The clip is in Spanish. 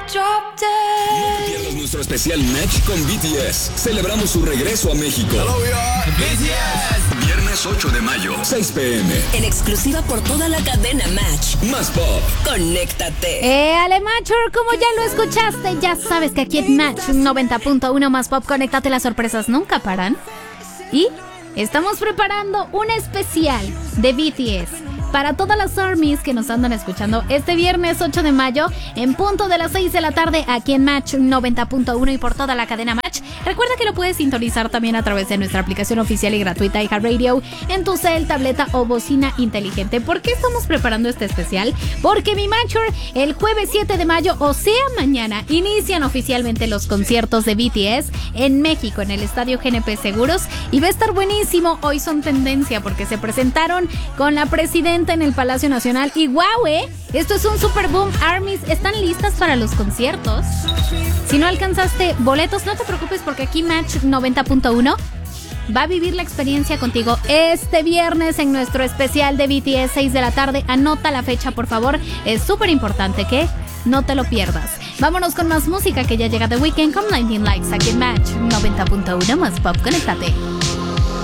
drop dead. No te pierdas nuestro especial Match con BTS. Celebramos su regreso a México. BTS. Viernes 8 de mayo, 6 p.m. En exclusiva por toda la cadena Match. Más pop. Conéctate. Ale Matcher, como ya lo escuchaste, ya sabes que aquí en Match 90.1 Más Pop, conéctate, las sorpresas nunca paran. Y estamos preparando un especial de BTS para todas las ARMYs que nos andan escuchando este viernes 8 de mayo en punto de las 6 de la tarde aquí en Match 90.1 y por toda la cadena Match. Recuerda que lo puedes sintonizar también a través de nuestra aplicación oficial y gratuita iHeartRadio en tu cel, tableta o bocina inteligente. ¿Por qué estamos preparando este especial? Porque mi Matcher, el jueves 7 de mayo, o sea mañana, inician oficialmente los conciertos de BTS en México, en el Estadio GNP Seguros, y va a estar buenísimo. Hoy son tendencia porque se presentaron con la presidenta en el Palacio Nacional y ¡guau! Esto es un super boom. ARMYs están listas para los conciertos. Si no alcanzaste boletos, no te preocupes porque aquí Match 90.1 va a vivir la experiencia contigo este viernes en nuestro especial de BTS 6 de la tarde. Anota la fecha, por favor. Es súper importante que no te lo pierdas. Vámonos con más música, que ya llega The Weeknd con 19 Likes aquí en Match 90.1 Más Pop. Conéctate.